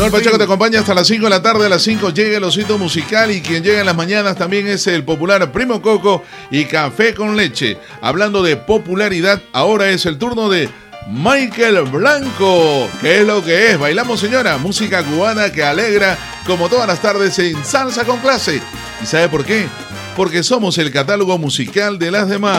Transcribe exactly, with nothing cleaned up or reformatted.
Manuel Pacheco te acompaña hasta las cinco de la tarde. A las cinco llega el osito musical y quien llega en las mañanas también es el popular Primo Coco y Café con Leche. Hablando de popularidad, ahora es el turno de Michael Blanco. ¿Qué es lo que es? Bailamos, señora. Música cubana que alegra como todas las tardes en Salsa con Clase. ¿Y sabe por qué? Porque somos el catálogo musical de las demás.